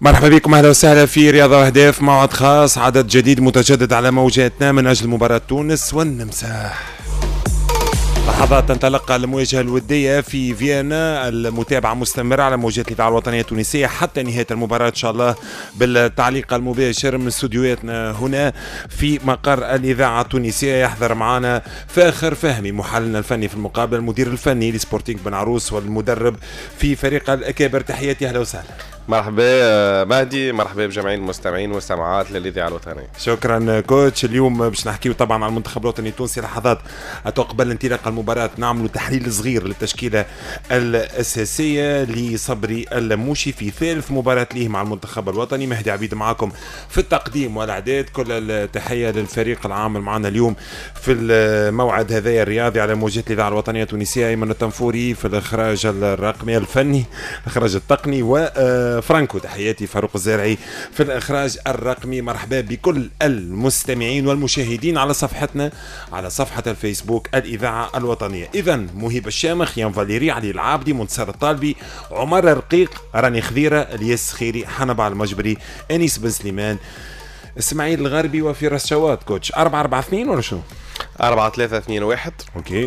مرحبا بكم، اهلا وسهلا في رياضة واهداف، موعد خاص، عدد جديد متجدد على موجاتنا من اجل مباراة تونس والنمسا. لحظات تنطلق المواجهة الودية في فيينا، المتابعة مستمرة على موجات الإذاعة الوطنية التونسية حتى نهاية المباراة إن شاء الله بالتعليق المباشر من استوديوهاتنا هنا في مقر الإذاعة التونسية. يحضر معنا فاخر فهمي محللنا الفني في المقابلة، المدير الفني لسبورتينغ بن عروس والمدرب في فريق الأكابر. تحياتي، أهلا وسهلا. مرحبا مهدي، مرحبا بجميع المستمعين والمستمعات للإذاعة الوطنية. شكرا كوتش. اليوم باش نحكيو طبعا عن المنتخب الوطني التونسي. لحظات قبل انطلاق المباراة نعملوا تحليل صغير للتشكيلة الأساسية لصبري الموشي في ثالث مباراة ليه مع المنتخب الوطني. مهدي عبيد معكم في التقديم والإعداد. كل التحية للفريق العامل معنا اليوم في الموعد هذا الرياضي على موجات الإذاعة الوطنية التونسية، أيمن التنفوري في الإخراج الرقمي الفني، الإخراج التقني، و فرانكو تحياتي فاروق الزارعي في الإخراج الرقمي. مرحبا بكل المستمعين والمشاهدين على صفحتنا، على صفحة الفيسبوك الإذاعة الوطنية. إذن مهيب الشامخ، يان فاليري، علي العابدي، منتصر الطالبي، عمر الرقيق، راني خذيرة، الياس خيري، حنبع المجبري، أنيس بن سليمان، اسماعيل الغربي، وفراس شوات. كوتش 4-4-2 ولا شنو؟ 4-3-2-1. اوكي.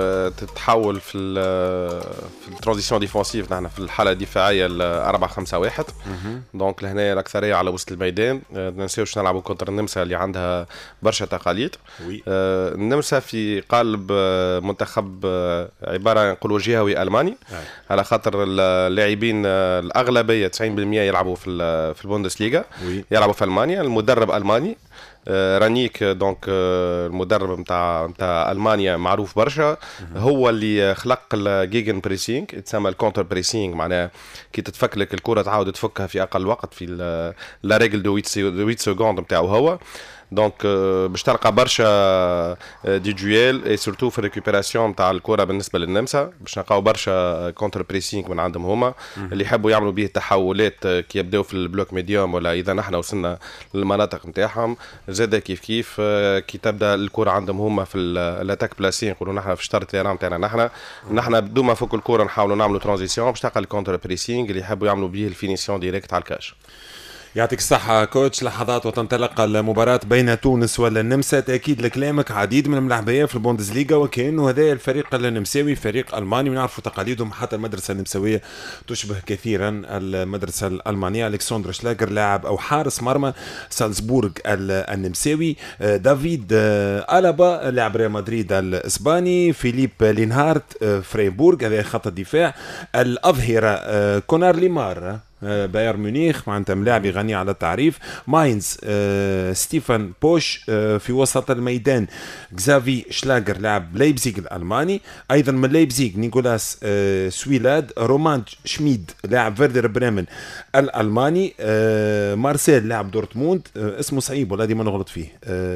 تتحول في الترانزيسيون ديفونسيف نحن في الحاله الدفاعيه ل 4-5-1. دونك لهنا الاكثريه على وسط الميدان. ما ننساوش نلعبوا كونتر النمسا اللي عندها برشا تقاليد. النمسا في قالب منتخب عباره نقولوا جهوي الماني، على خاطر اللاعبين الاغلبيه 90% يلعبوا في البوندسليغا، يلعبوا في المانيا. المدرب الماني رانيك، دونك المدرب نتاع المانيا معروف برشا، هو اللي خلق الجيجن بريسينغ، يتسمى الكونتر بريسينغ، معناها كي تتفك لك الكره تعاود تفكها في اقل وقت، في لا ريغل دو 8 سكوند نتاعو هو. دونك باش تلقى برشا دي جويل اي سورتو في الريكوبيراسيون نتاع الكره بالنسبه للنمسا، باش نلقاو برشا كونتر بريسينغ من عندهم هما اللي يحبوا يعملوا به تحولات كي يبداو في البلوك ميديوم، ولا اذا نحن وصلنا للمناطق نتاعهم زاد كيف كي تبدا الكره عندهم هما في الاتاك بلاسين، نقولوا نحن في شطره الرام نتاعنا نحن بدون ما فوق الكره نحاولوا نعملوا ترانزيسيون باش تلقى الكونتر بريسينغ اللي يحبوا يعملوا به الفينيسيون ديريكت على الكاش. يعطيك الصحة كوتش. لحظات وتنطلق المباراة بين تونس والنمسا. تأكيد لكلامك، عديد من الملاعبية في البوندسليغا، وكأنه هذا الفريق النمساوي فريق ألماني، ونعرفوا تقاليدهم. حتى المدرسة النمساوية تشبه كثيرا المدرسة الألمانية. ألكسندر شلاجر لاعب أو حارس مرمى سالزبورغ النمساوي، دافيد ألابا لاعب ريال مدريد الإسباني، فيليب لينهارت فريبورغ هذا خط الدفاع، الأظهرة كونار ليمار بايرن ميونخ معناتها ملاعب غني على التعريف، ماينز ستيفان بوش في وسط الميدان، غزافي شلاجر لاعب ليبزيغ الألماني، أيضا من ليبزيغ نيكولاس سويلاد، رومان شميد لاعب فيردر بريمن الألماني، مارسيل لاعب دورتموند، اسمه صعيب ولا ديما نغلط فيه،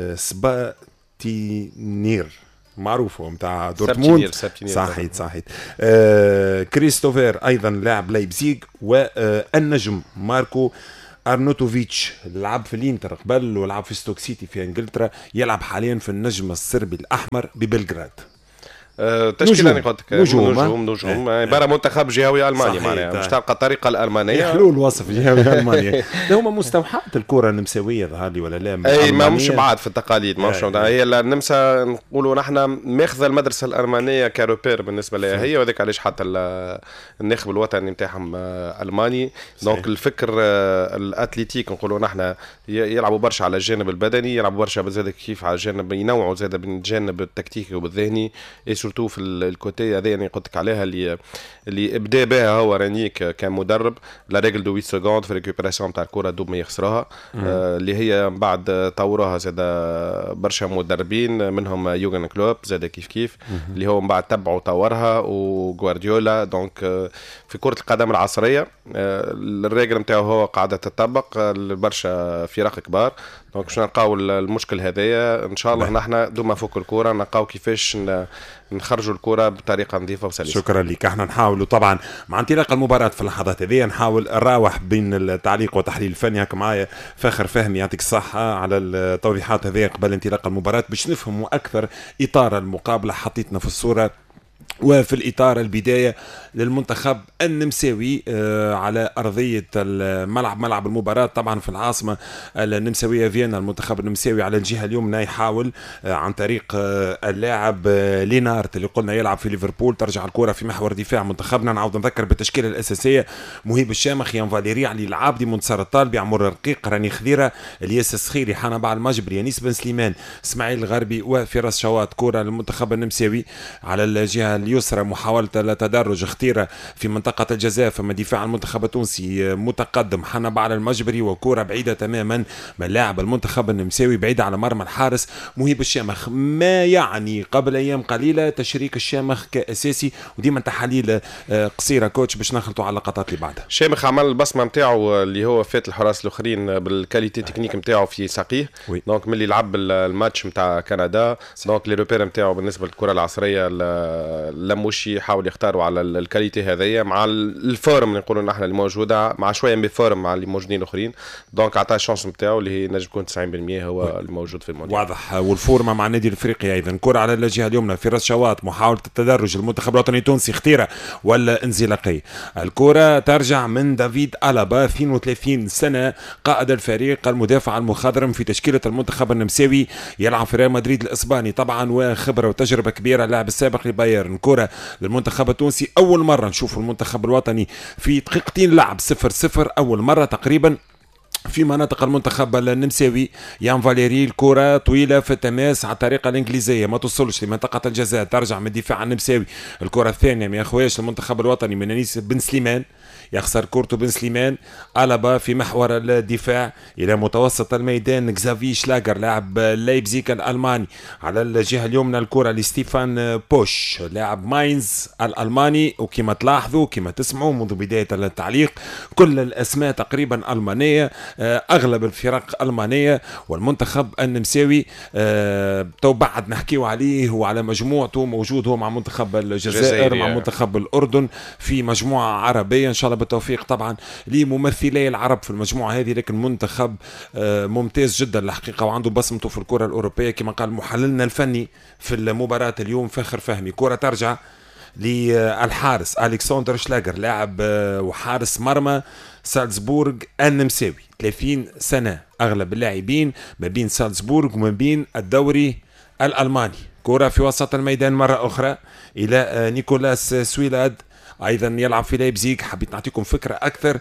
سباتينير معروف متاع دورتموند، صحيح. كريستوفر ايضا لاعب لايبزيغ، والنجم ماركو ارنوتوفيتش لعب في الانتر قبل ولعب في ستوك سيتي في انجلترا، يلعب حاليا في النجم الصربي الاحمر ببلغراد. تشكيله نقطك نجوم عباره منتخب جهوي الماني، معناها مش تلقى الطريقه الالمانيه حلول وصف جهوي المانيا. هما مستوحاه الكره النمساويه ظهر لي ولا لا؟ اي ما مش بعاد في التقاليد، ما مش هي النمسا نقولوا نحن ماخذه المدرسه الالمانيه كروبير بالنسبه لها هي، وذاك علاش حتى الناخب الوطني نتاعهم الماني. دونك الفكر الاتليتيك نقولوا نحن يلعبوا برشا على الجانب البدني، يلعبوا برشا زاد كيف على الجانب، ينوعوا زاد بين الجانب التكتيكي والذهني، سورتو في الكوتي هذا اللي قلت لك عليها اللي ابدا بها هو رانيك كمدرب، لا ريغل دو 8 سكوند في الريكوبيراسيون تاع الكره دوب ما يخسروها، اللي هي بعد طورها زاد برشا مدربين منهم يوغن كلوب زاد كيف اللي هو من بعد تبعه وطورها، وغوارديولا. دونك في كره القدم العصريه الريغل نتاعو هو قاعده تطبق لبرشا فرق كبار. دونك باش نلقاو المشكل هذايا ان شاء الله نحن دوما فوق الكره نلقاو كيفاش نخرجوا الكره بطريقه نظيفه وسلسه. شكرا لك. احنا نحاولوا طبعا مع انطلاق المباراه في اللحظات هذه نحاول نراوح بين التعليق والتحليل الفني. هكا معايا فاخر فهمي يعطيك الصحه على التوضيحات هذه قبل انطلاق المباراه باش نفهموا اكثر اطار المقابله. حطيتنا في الصوره وفي الإطار البداية للمنتخب النمساوي على أرضية ملعب المباراة طبعا في العاصمة النمساوية فيينا. المنتخب النمساوي على الجهة اليمنى يحاول عن طريق اللاعب لينارت اللي قلنا يلعب في ليفربول. ترجع الكرة في محور دفاع منتخبنا. نعود نذكر بالتشكيلة الأساسية: مهيب الشامخ، يان فاليري، علي العابدي، منتصر الطالبي، عمر الرقيق، راني خذيرة، الياس السخيري، حنبع المجبري، انيس بن سليمان، اسماعيل الغربي وفراس شواط. كرة للمنتخب النمساوي على الجهة اليسرى، محاولة التدرج اختيرة في منطقة الجزاء، فما دفاع المنتخب التونسي متقدم، حنبع على المجبري، وكرة بعيدة تماما من لاعب المنتخب النمساوي بعيدة على مرمى الحارس مهيب الشامخ. ما يعني قبل أيام قليلة تشريك الشامخ كأساسي، وديما تحاليل قصيرة كوتش باش نخلطوا على اللقطات اللي بعدها. شامخ عمل البصمة نتاعو اللي هو فات الحراس الآخرين بالكاليتي تكنيك نتاعو في ساقيه. دونك ملي لعب الماتش نتاع كندا، دونك لي روبير نتاعو بالنسبة للكرة العصرية لموشي يحاول يختاروا على الكاليتي هذيا مع الفورم اللي نقولوا نحن اللي موجودة، مع شوية من فورم مع اللي موجودين الآخرين. دونك عطاه الشانس نتاعو اللي هي نجم يكون 90% هو الموجود في المونديال. واضح. والفورمة مع النادي الافريقي ايضا. كرة على الجهة اليمنى، فراس شواط، محاولة التدرج المنتخب الوطني التونسي، اختيرة ولا انزلاقية. الكرة ترجع من دافيد ألابا، 32 سنة، قائد الفريق، المدافع المخضرم في تشكيلة المنتخب النمساوي، يلعب في ريال مدريد الإسباني طبعا، وخبرة وتجربة كبيرة، اللاعب السابق لبايرن. كرة للمنتخب التونسي، أول مرة نشوف المنتخب الوطني في دقيقتين لعب 0-0، أول مرة تقريبا في مناطق المنتخب النمساوي. يان فاليري، الكرة طويلة في التماس على الطريقة الإنجليزية، ما توصلش لمنطقة الجزاء، ترجع من الدفاع النمساوي. الكرة الثانية ما يخواش المنتخب الوطني من انيس بن سليمان، يخسر كورتو بن سليمان. ألابا في محور الدفاع إلى متوسط الميدان، كزافي شلاجر لاعب لايبزيك الألماني. على الجهة اليمنى الكرة لستيفان بوش لاعب ماينز الألماني. وكما تلاحظوا كما تسمعوا منذ بداية التعليق كل الأسماء تقريبا ألمانية، أغلب الفرق ألمانية. والمنتخب النمساوي تو بعد نحكيو عليه وعلى مجموعته، موجود هو مع منتخب الجزائر، مع منتخب الأردن في مجموعة عربية إن شاء الله بالتوفيق طبعا لممثلي العرب في المجموعة هذه. لكن منتخب ممتاز جدا الحقيقة، وعنده بصمته في الكرة الأوروبية كما قال محللنا الفني في المباراة اليوم فاخر فهمي. كرة ترجع للحارس ألكسندر شلاجر، لاعب وحارس مرمى سالزبورغ النمساوي، 30 سنة، أغلب اللاعبين ما بين سالزبورغ وما بين الدوري الألماني. كرة في وسط الميدان مرة أخرى إلى نيكولاس سويلاد، أيضا يلعب في لايبزيغ. حبيت نعطيكم فكرة أكثر،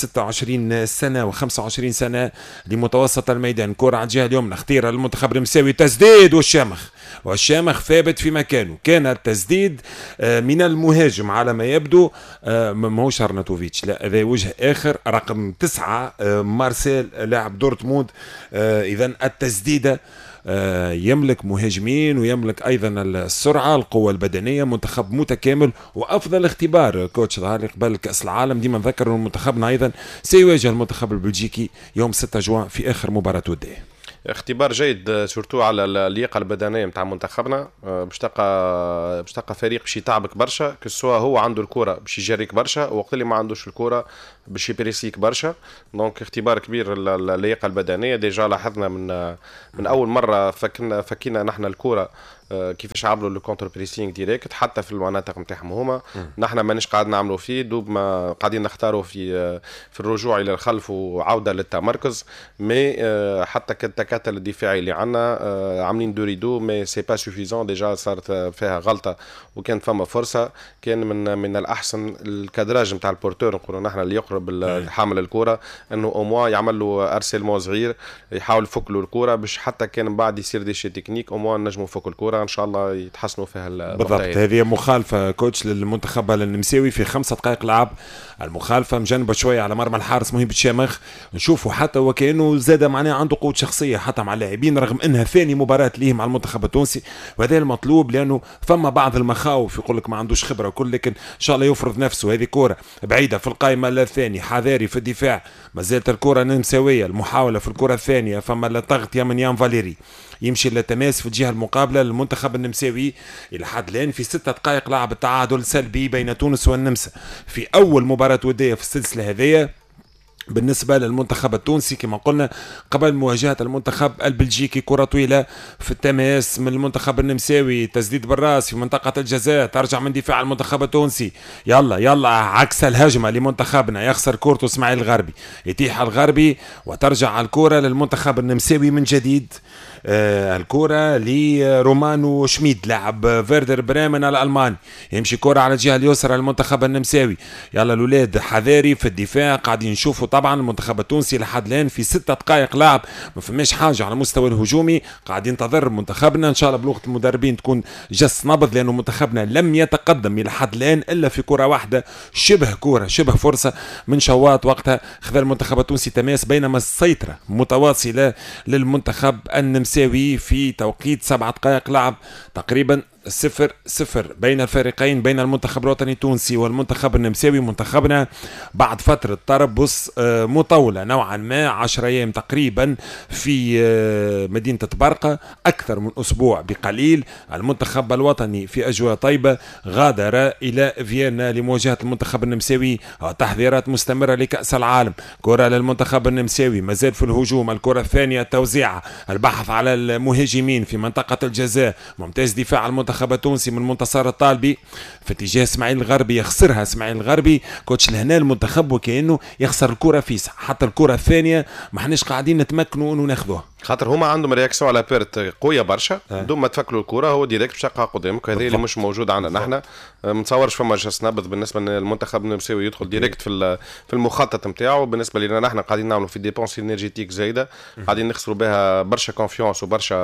26 سنة و25 سنة لمتوسط الميدان. كرة على الجهة اليمنى، اختيار المنتخب النمساوي، تسديد والشامخ ثابت في مكانه. كان التسديد من المهاجم على ما يبدو، ماهوش أرناتوفيتش، لا هذا وجه آخر، رقم 9 مارسيل لاعب دورتموند. إذن التسديدة يملك مهاجمين ويملك أيضا السرعة، القوة البدنية، منتخب متكامل وأفضل اختبار كوتش ظهر قبل كأس العالم. ديما نذكر أن منتخبنا أيضا سيواجه المنتخب البلجيكي يوم 6 جوان في آخر مباراة ودية. اختبار جيد سورتو على اللياقه البدنيه نتاع منتخبنا. باش تلقى فريق باش يتعبك برشا، كسوا هو عنده الكره باش يجريك برشا، وقت اللي ما عندوش الكره باش يبريسيك برشا. دونك اختبار كبير اللياقه البدنيه. ديجا لاحظنا من اول مره فكينا نحن الكره كيفاش عملوا لو كونتر بريسينغ ديريكت حتى في المناطق نتاعهم هما. نحن مانيش قاعد نعملوا فيه، دوب ما قاعدين نختاروا في الرجوع الى الخلف وعوده للتمركز. مي حتى التكتل الدفاعي اللي عندنا عاملين دوريدو، مي سي با سوفيزون. ديجا صارت فيها غلطه وكان فما فرصه. كان من الاحسن الكادراج نتاع البورتور نقولوا نحن اللي يقرب حامل الكره انه او موا يعمل له ارسلمون صغير، يحاول يفك له الكره باش حتى كان من بعد يصير دي شي تكنيك او موا نجموا نفك الكره ان شاء الله يتحسنوا فيها بالضبط. هذه مخالفه كوتش للمنتخب النمساوي في 5 دقائق لعب. المخالفه مجنبه شويه على مرمى الحارس مهيب الشامخ، نشوفوا حتى وكانه زاد معناه عنده قوه شخصيه حتى مع اللاعبين، رغم انها ثاني مباراه ليه مع المنتخب التونسي، وهذا المطلوب لانه فما بعض المخاوف يقول لك ما عندوش خبره وكل، لكن ان شاء الله يفرض نفسه. هذه كوره بعيده في القائمه الثاني، حذاري في الدفاع، ما زالت الكره النمساويه. المحاوله في الكره الثانيه فما الضغط من يان فاليري، يمشي للتماس في الجهه المقابله للمنتخب النمساوي. الى حد الان في 6 دقائق لعب التعادل سلبي بين تونس والنمسا في اول مباراه وديه في السلسله هذه. بالنسبة للمنتخب التونسي كما قلنا قبل مواجهة المنتخب البلجيكي، كرة طويلة في التماس من المنتخب النمساوي، تسديد بالراس في منطقة الجزاء، ترجع من دفاع المنتخب التونسي، يلا عكس الهجمة لمنتخبنا، يخسر كورته اسماعيل الغربي، يتيح الغربي وترجع الكرة للمنتخب النمساوي من جديد. الكرة لرومانو شميد لاعب فيردر بريمن الألماني، يمشي كرة على الجهة اليسرى للمنتخب النمساوي. يلا الولاد حذاري في الدفاع، قاعدين نشوفوا طبعا المنتخب التونسي لحد الآن في 6 دقائق لعب ما فماش حاجة على مستوى الهجومي، قاعدين ننتظر منتخبنا إن شاء الله بلغة المدربين تكون جس نبض، لأنه منتخبنا لم يتقدم إلى حد الآن إلا في كرة واحدة، شبه فرصة من شواط، وقتها خذ المنتخب التونسي تماس، بينما السيطرة متواصلة للمنتخب النمساوي في توقيت 7 دقائق لعب تقريبا 0-0 بين الفريقين، بين المنتخب الوطني التونسي والمنتخب النمساوي. منتخبنا بعد فترة تربص مطولة نوعا ما 10 أيام تقريبا في مدينة برقة، أكثر من أسبوع بقليل، المنتخب الوطني في أجواء طيبة غادر إلى فيينا لمواجهة المنتخب النمساوي، تحضيرات مستمرة لكأس العالم. كرة للمنتخب النمساوي مازال في الهجوم، الكرة الثانية التوزيع، البحث على المهاجمين في منطقة الجزاء، ممتاز دفاع المنتخب التونسي من منتصر الطالبي في اتجاه اسماعيل الغربي، يخسرها اسماعيل الغربي، كوتش لهنا المنتخب وكأنه يخسر الكرة فيسع، حتى الكرة الثانية ما حناش قاعدين نتمكنوا انه ناخذوها، خاطر هما عندهم رياكسيون على بيرت قويه برشا، بدون ما تفكلوا الكره هو ديريكت باش يلقى قدامك، هذا اللي مش موجود عندنا نحن. ما نتصورش فما جس نبض بالنسبه للمنتخب النمساوي يدخل ديريكت في المخطط نتاعو. بالنسبه لنا نحن قاعدين نعملوا في ديبونس انرجيتيك زايده، قاعدين نخسروا بها برشا كونفيونس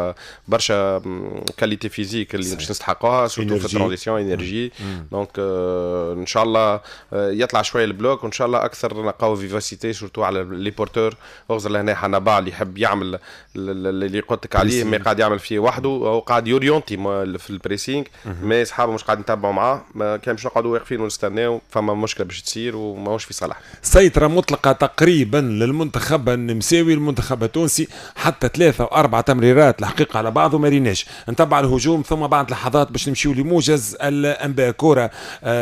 وبرشا كاليتي فيزيك اللي باش نستحقوها، سورتو في الترانزيسيون انرجي. دونك ان شاء الله يطلع شويه البلوك، وان شاء الله اكثر نلقاو فيفاسيتي سورتو على لي بورتور. اغزر لهنا حنبع اللي يحب يعمل اللي قلت لك عليه، ما قاعد يعمل فيه وحده، هو قاعد يوريونتي في البريسينغ، ما اصحابه مش قاعدين يتابعوا معاه، ما كان باش نقعدوا واقفين ونستناو، فما مشكله باش تصير وماهوش في صالح. سيطره مطلقه تقريبا للمنتخب النمساوي، المنتخب التونسي حتى 3 أو 4 تمريرات الحقيقه على بعض وما ريناش. نتبع الهجوم ثم بعد لحظات باش نمشيو لموجز الانباء. كره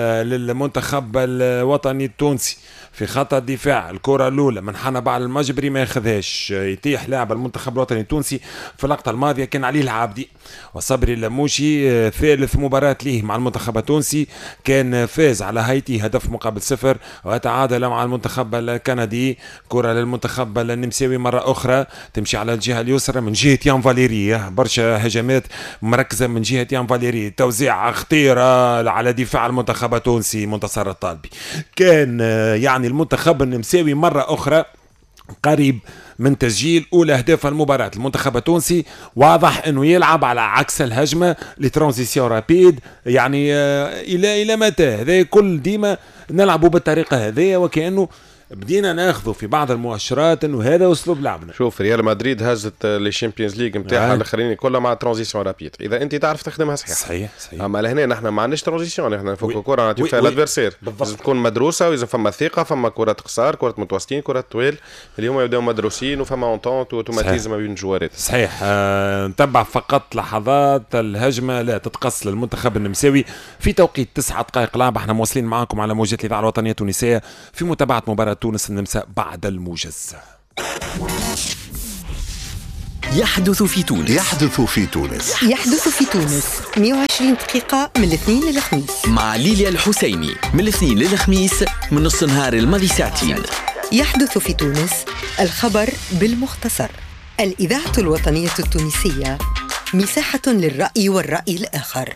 للمنتخب الوطني التونسي في خط الدفاع، الكرة الأولى من حنبع المجبري ما ياخذهاش، يتيح لاعب المنتخب الوطني التونسي. في اللقطة الماضية كان عليه العابدي وصبري اللموشي، ثالث مباراة ليه مع المنتخب التونسي، كان فاز على هايتي 1-0 وتعادل مع المنتخب الكندي. كرة للمنتخب النمساوي مرة أخرى تمشي على الجهة اليسرى من جهة يان فاليري، برشا هجمات مركزة من جهة يان فاليري، توزيع خطيرة على دفاع المنتخب التونسي منتصر الطالبي. كان يعني المنتخب النمساوي مرة أخرى قريب من تسجيل أولى أهداف المباراة. المنتخب التونسي واضح أنه يلعب على عكس الهجمة لترانزيسيون رابيد، يعني إلى متى هذا كل ديما نلعبوا بالطريقة هذه، وكأنه بدينا ناخذه في بعض المؤشرات انه هذا اسلوب لعبنا. شوف ريال مدريد هزت لي شامبيونز ليج نتاعها الاخرين كلها مع ترانزيسيون رابيد، اذا انت تعرف تخدمها صحيح. اما لهنا نحن ما عندناش ترانزيسيون، نحن نفك كره نعطيو فيها الادفيرسير، لازم تكون مدروسه ولازم فما ثقه، فما كره قصار، كره متوسطين، كره طويل، اليوم يبداو مدروسين وفما اونطونت واوتوماتيزم بين الجوارات. صحيح. نتبع فقط لحظات الهجمه لا تتقص للمنتخب النمساوي في توقيت 9 دقائق لعب. احنا مواصلين معاكم على موجات الاذاعه الوطنيه التونسيه في متابعه مباراه تونس النمسا بعد الموجز. يحدث في تونس 120 دقيقة من الاثنين للخميس مع ليليا الحسيني، من الاثنين للخميس من نص نهار الماضي ساعتين. يحدث في تونس، الخبر بالمختصر. الإذاعة الوطنية التونسية، مساحة للرأي والرأي الآخر.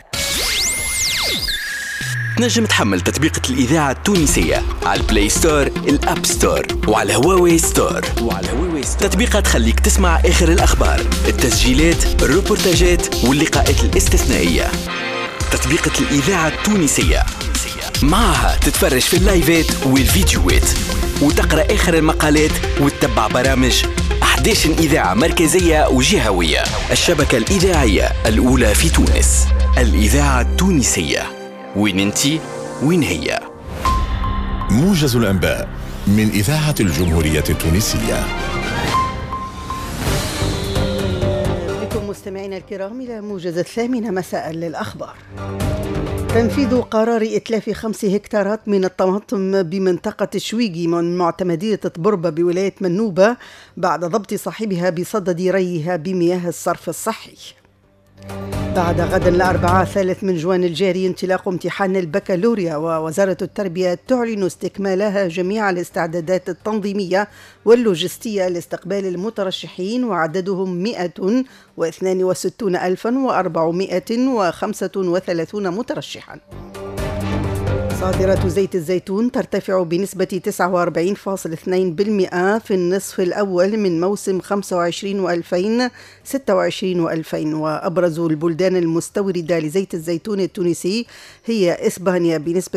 تنجم تحمل تطبيقة الإذاعة التونسية على البلاي ستور، الأب ستور وعلى هواوي ستور. تطبيقة تخليك تسمع آخر الأخبار، التسجيلات، الروبورتاجات واللقاءات الاستثنائية. تطبيقة الإذاعة التونسية معها تتفرج في اللايفات والفيديوهات وتقرأ آخر المقالات وتتبع برامج 11 إذاعة مركزية وجهوية. الشبكة الإذاعية الأولى في تونس، الإذاعة التونسية. وين انتي وين هي؟ موجز الأنباء من إذاعة الجمهورية التونسية. مستمعينا الكرام إلى موجز 8 مساء للأخبار. تنفيذ قرار إتلاف 5 هكتارات من الطماطم بمنطقة الشويقي من معتمدية طبربة بولاية منوبة بعد ضبط صاحبها بصدد ريها بمياه الصرف الصحي. بعد غد الأربعاء 3 من جوان الجاري انطلاق امتحان البكالوريا، ووزارة التربية تعلن استكمالها جميع الاستعدادات التنظيمية واللوجستية لاستقبال المترشحين، وعددهم 162,435 مترشحا. صادرات زيت الزيتون ترتفع بنسبة 49.2% في النصف الأول من موسم 25 و2026 و2000. وأبرز البلدان المستوردة لزيت الزيتون التونسي هي إسبانيا بنسبة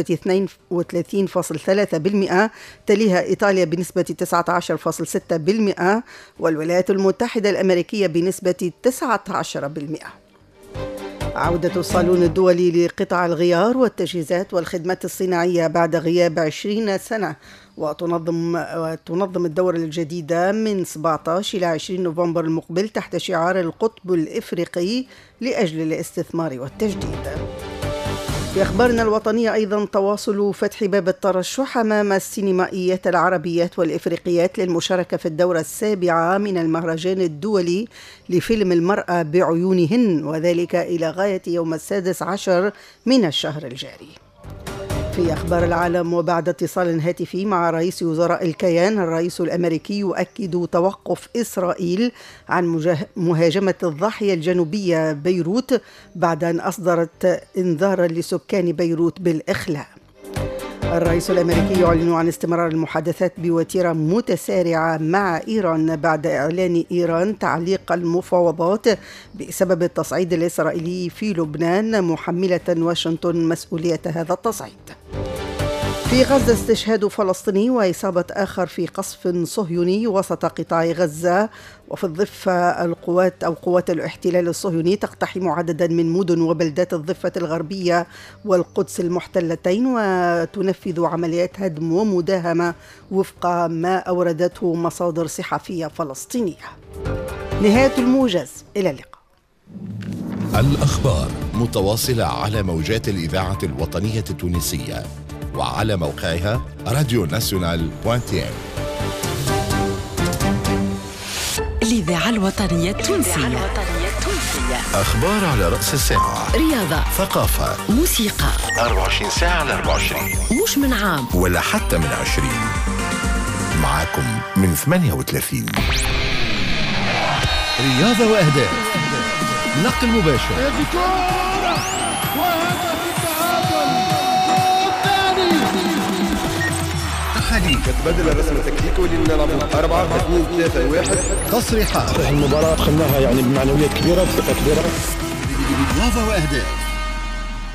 32.3%، تليها إيطاليا بنسبة 19.6%، والولايات المتحدة الأمريكية بنسبة 19%. عودة الصالون الدولي لقطع الغيار والتجهيزات والخدمات الصناعية بعد غياب 20 سنة، وتنظم الدورة الجديدة من 17 إلى 20 نوفمبر المقبل تحت شعار القطب الإفريقي لأجل الاستثمار والتجديد. في أخبارنا الوطنية أيضا تواصل فتح باب الترشح أمام السينمائيات العربيات والإفريقيات للمشاركة في الدورة 7 من المهرجان الدولي لفيلم المرأة بعيونهن، وذلك إلى غاية يوم 16 من الشهر الجاري. في أخبار العالم، وبعد اتصال هاتفي مع رئيس وزراء الكيان الرئيس الأمريكي يؤكد توقف إسرائيل عن مهاجمة الضاحية الجنوبية بيروت بعد أن أصدرت إنذارا لسكان بيروت بالإخلاء. الرئيس الأمريكي يعلن عن استمرار المحادثات بوتيرة متسارعة مع إيران بعد إعلان إيران تعليق المفاوضات بسبب التصعيد الإسرائيلي في لبنان، محملة واشنطن مسؤولية هذا التصعيد. في غزة استشهاد فلسطيني وإصابة آخر في قصف صهيوني وسط قطاع غزة. وفي الضفة قوات الاحتلال الصهيوني تقتحم عددا من مدن وبلدات الضفة الغربية والقدس المحتلتين، وتنفذ عمليات هدم ومداهمة وفق ما أوردته مصادر صحفية فلسطينية. نهاية الموجز، إلى اللقاء. الأخبار متواصلة على موجات الإذاعة الوطنية التونسية وعلى موقعها radionational.tn. الإذاعة الوطنية التونسية. أخبار على رأس الساعة، رياضة، ثقافة، موسيقى، 24 ساعة على 24، مش من عام ولا حتى من 20. معاكم من 38. رياضة وأهداف، نقل مباشر، تبدل الرسم التكتيكي واللي نلعبوا 4-2-3-1. تصريحات، المباراة دخلناها يعني بمعنويات كبيرة، بثقة كبيرة. رياضة وأهداف